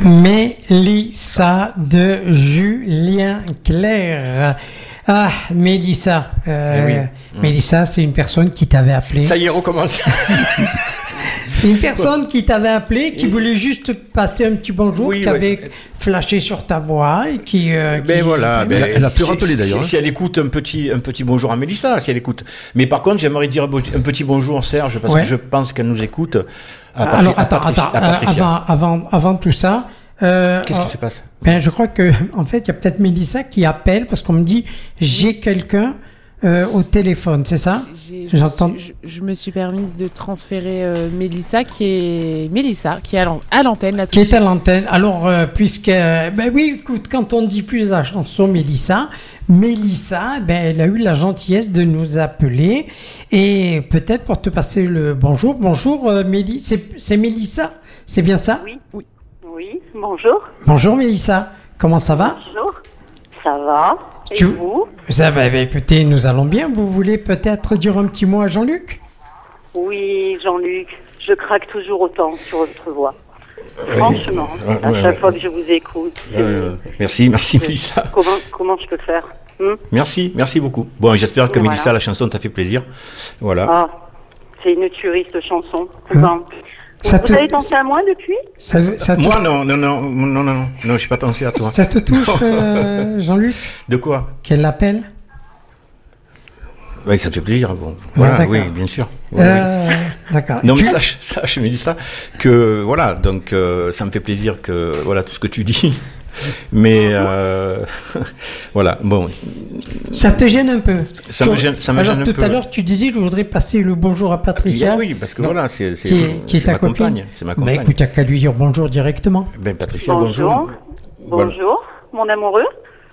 Mélissa de Julien Clerc. Ah, Mélissa. Mélissa, c'est une personne qui t'avait appelé. Ça y est, recommence. Une personne qui t'avait appelé, qui voulait juste passer un petit bonjour, qui avait flashé sur ta voix et qui. Voilà. Elle a pu rappeler d'ailleurs. Si elle écoute un petit bonjour à Mélissa, si elle écoute. Mais par contre, j'aimerais dire un petit bonjour à Serge parce que je pense qu'elle nous écoute. Alors, attends. Avant tout ça. Qu'est-ce qui se passe? Je crois que, en fait, il y a peut-être Mélissa qui appelle parce qu'on me dit j'ai quelqu'un au téléphone, c'est ça? Je me suis permise de transférer Mélissa qui est à l'antenne là tout de suite. Qui est à l'antenne. Alors, écoute, quand on diffuse la chanson Mélissa, elle a eu la gentillesse de nous appeler et peut-être pour te passer le bonjour. Bonjour, Mélissa. C'est Mélissa? C'est bien ça? Oui, bonjour. Bonjour Mélissa, comment ça va? Bonjour, ça va. Et vous? Ça va, écoutez, nous allons bien. Vous voulez peut-être dire un petit mot à Jean-Luc? Oui, Jean-Luc, je craque toujours autant sur votre voix. Franchement, à chaque fois que je vous écoute. Merci Mélissa. Comment je peux faire? Merci beaucoup. Bon, j'espère que Mélissa, la chanson t'a fait plaisir. Voilà. Ah, c'est une tuerie cette chanson. Vous avez pensé à moi depuis? Moi, non, je n'ai pas pensé à toi. Ça te touche, Jean-Luc? De quoi? Qu'elle l'appelle? Oui, ça te fait plaisir. Bon. Voilà, oui, bien sûr. D'accord. Non, mais sache, Mélissa, que voilà, donc ça me fait plaisir que voilà tout ce que tu dis. Mais voilà, bon. Ça te gêne un peu? Ça me gêne un peu. Alors tout à l'heure, tu disais, je voudrais passer le bonjour à Patricia. Oui, parce que voilà, c'est ta compagne. C'est ma compagne. Écoute, t'as qu'à lui dire bonjour directement. Patricia, bonjour. Bonjour, mon amoureux.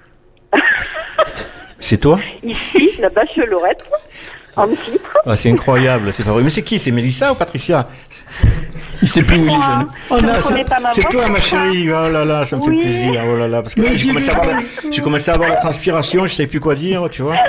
C'est toi? Ici, la bachelorette, en titre. Ah, c'est incroyable, c'est pas vrai. Mais c'est qui? C'est Mélissa ou Patricia? Il sait plus où il est. C'est toi, ma chérie. Oh là là, ça me fait plaisir. Oh là là, parce que j'ai commencé à avoir la transpiration, je savais plus quoi dire, tu vois.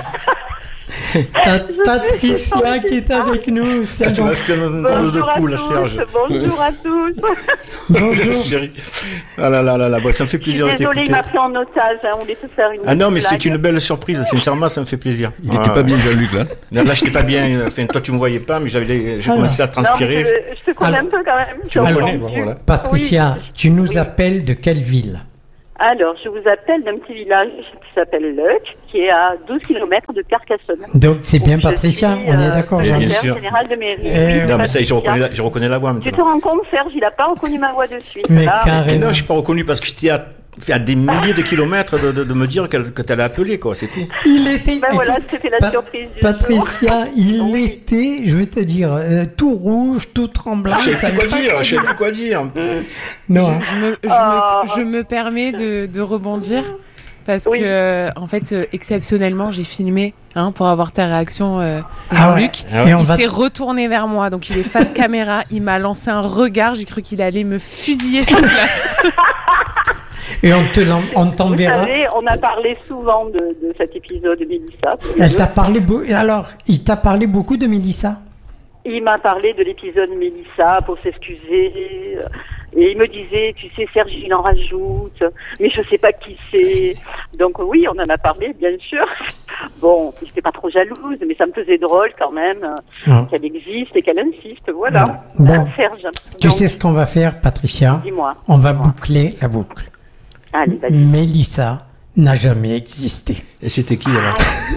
Patricia qui est avec nous. Tu m'as fait un de coup, là, Serge. Bonjour à tous. Bonjour. Chérie. Ah là là, bon, ça me fait plaisir de t'écouter. Désolée, il m'a pris en otage. On voulait tout faire une. Ah non, mais c'est une belle surprise. Sincèrement, ça me fait plaisir. Il n'était pas bien, Jean-Luc, là. Là, je n'étais pas bien. Enfin, toi, tu me voyais pas, mais j'ai commencé à transpirer. Non, je te connais un peu quand même. Tu me connais, voilà. Patricia, tu nous appelles de quelle ville? Alors, je vous appelle d'un petit village qui s'appelle Leuc, qui est à 12 km de Carcassonne. Donc, c'est bien Patricia, on est d'accord, bien sûr. sûr. Général de mairie. Non, mais ça, je reconnais la voix maintenant. Tu te rends compte, Serge, il n'a pas reconnu ma voix de suite. Mais carrément. Non, je ne suis pas reconnu parce que j'étais à des milliers de kilomètres de me dire que tu allais appeler, quoi, c'est tout. Il était. Voilà, c'était la surprise du Patricia, était, je vais te dire, tout rouge, tout tremblant. Je ne sais plus quoi dire. Non. Je me permets de rebondir parce que, en fait, exceptionnellement, j'ai filmé pour avoir ta réaction, Jean-Luc. Il s'est retourné vers moi, donc il est face caméra. Il m'a lancé un regard. J'ai cru qu'il allait me fusiller sur place. Et on t'enverra. Vous savez, on a parlé souvent de cet épisode de Mélissa. Elle t'a parlé alors, il t'a parlé beaucoup de Mélissa? Il m'a parlé de l'épisode Mélissa pour s'excuser. Et il me disait, tu sais, Serge, il en rajoute, mais je sais pas qui c'est. Donc oui, on en a parlé, bien sûr. Bon, j'étais pas trop jalouse, mais ça me faisait drôle quand même qu'elle existe et qu'elle insiste. Voilà. Bon, Serge. Tu sais ce qu'on va faire, Patricia? Dis-moi. On va boucler la boucle. Allez, vas-y. Mélissa n'a jamais existé. Et c'était qui alors?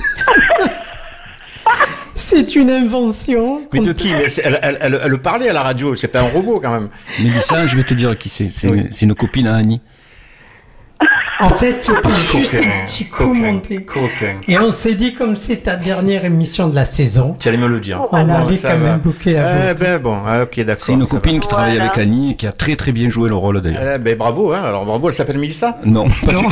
C'est une invention. Mais de qui? Mais elle parlait à la radio, c'est pas un robot quand même. Mélissa, je vais te dire qui c'est. C'est une copine à Annie. En fait, c'était juste un petit coup monté. Et on s'est dit, comme c'est ta dernière émission de la saison, tu allais me le dire. On avait quand même bouclé la boucle. Ok, d'accord. C'est une copine qui travaille avec Annie et qui a très très bien joué le rôle d'ailleurs. Bravo, alors bravo, elle s'appelle Mélissa? Non, pas du tout.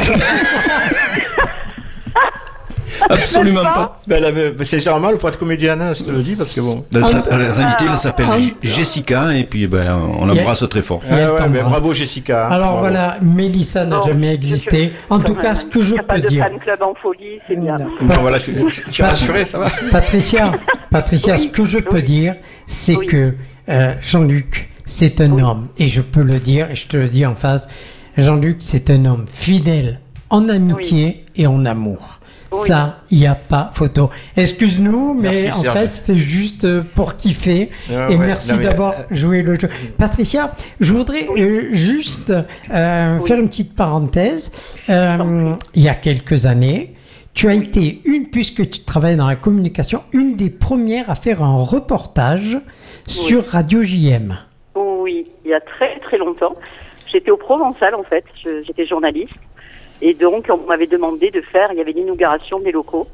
Absolument pas. C'est normal pour être comédienne, je te le dis, parce que bon. En réalité, elle s'appelle Jessica et puis on l'embrasse très fort. Bravo Jessica. Alors voilà, Mélissa n'a jamais existé. En tout cas, ce que je peux dire. Pas de fan club en folie, c'est bien. Voilà, je suis rassuré, ça va. Patricia, ce que je peux dire, c'est que Jean-Luc, c'est un homme, et je peux le dire, et je te le dis en face. Jean-Luc, c'est un homme fidèle en amitié et en amour. Oui. Ça, il n'y a pas photo. Excuse-nous, mais en fait, c'était juste pour kiffer. Et merci d'avoir joué le jeu. Patricia, je voudrais juste faire une petite parenthèse. Il y a quelques années, tu as été puisque tu travailles dans la communication, une des premières à faire un reportage sur Radio JM. Oui, il y a très très longtemps. J'étais au Provençal, en fait. J'étais journaliste. Et donc, on m'avait demandé de faire, il y avait l'inauguration des locaux.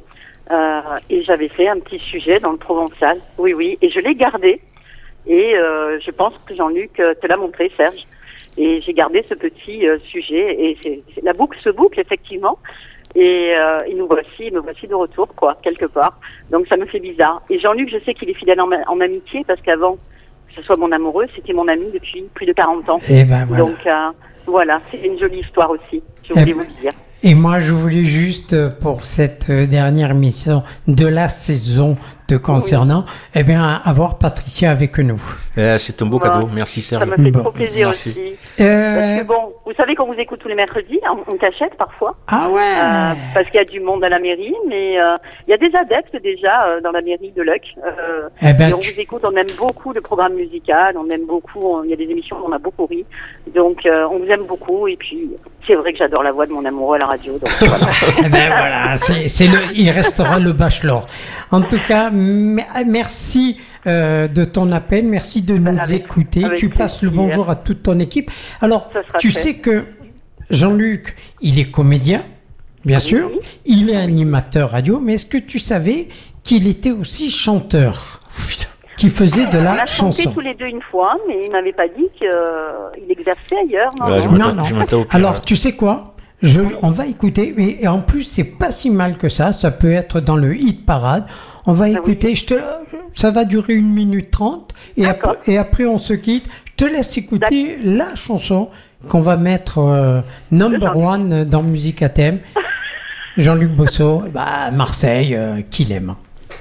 Et j'avais fait un petit sujet dans le Provençal. Oui. Et je l'ai gardé. Et je pense que Jean-Luc te l'a montré, Serge. Et j'ai gardé ce petit sujet. Et la boucle se boucle, effectivement. Et me voici de retour, quoi, quelque part. Donc, ça me fait bizarre. Et Jean-Luc, je sais qu'il est fidèle en amitié, parce qu'avant que ce soit mon amoureux, c'était mon ami depuis plus de 40 ans. Et ben voilà. Donc, voilà, c'est une jolie histoire aussi, je voulais vous le dire. Et moi, je voulais juste, pour cette dernière émission de la saison te concernant, avoir Patricia avec nous. C'est un beau cadeau, merci Serge. Ça me fait trop plaisir aussi. Parce que bon, vous savez qu'on vous écoute tous les mercredis, on cachette parfois. Ah ouais. Parce qu'il y a du monde à la mairie, mais il y a des adeptes déjà dans la mairie de Luc. Et on vous écoute, on aime beaucoup le programme musical, on aime beaucoup, il y a des émissions où on a beaucoup ri. Donc on vous aime beaucoup et puis c'est vrai que j'adore la voix de mon amoureux à la radio. Donc, voilà. Il restera le bachelor. En tout cas, merci de ton appel, merci de nous écouter. Tu passes le bonjour à toute ton équipe. Alors, tu sais que Jean-Luc, il est comédien, bien sûr, il est animateur radio, mais est-ce que tu savais qu'il était aussi chanteur, qui faisait de la chanson? On a chanté tous les deux une fois, mais il m'avait pas dit qu'il exerçait ailleurs. Non. Alors, tu sais quoi? On va écouter, et en plus, c'est pas si mal que ça peut être dans le hit parade. On va écouter, ça va durer 1 minute 30, et après on se quitte. Je te laisse écouter la chanson qu'on va mettre number one dans Musique à thème. Jean-Luc Bosso, Marseille, qu'il aime.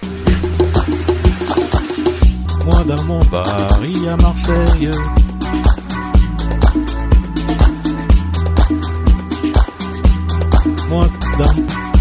Moi dans mon Paris à Marseille, moi dans